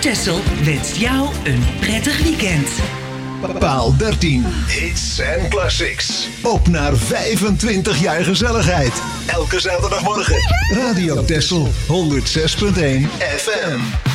Texel wenst jou een prettig weekend. Paal 13. Hits en classics. Op naar 25 jaar gezelligheid. Elke zaterdagmorgen. Radio Texel 106.1 FM.